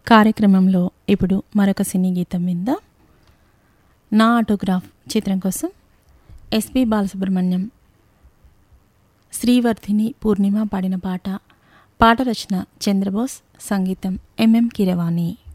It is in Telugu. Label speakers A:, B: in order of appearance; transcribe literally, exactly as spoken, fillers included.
A: కార్యక్రమంలో ఇప్పుడు మరొక సినీ గీతం విందాం. నా ఆటోగ్రాఫ్ చిత్రం కోసం ఎస్పి బాలసుబ్రహ్మణ్యం, శ్రీవర్ధిని, పూర్ణిమ పాడిన పాట. పాట రచన చంద్రబోస్, సంగీతం ఎంఎం కీరవాణి.